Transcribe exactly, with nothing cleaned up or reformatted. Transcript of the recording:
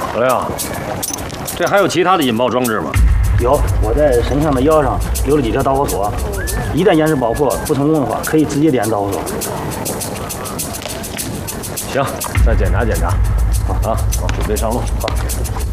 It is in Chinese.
老廖，这还有其他的引爆装置吗？ 有，我在身上的腰上留了几条导火索，一旦延时爆破不成功的话，可以直接点导火索。 行，再检查检查。好啊，我准备上路。好。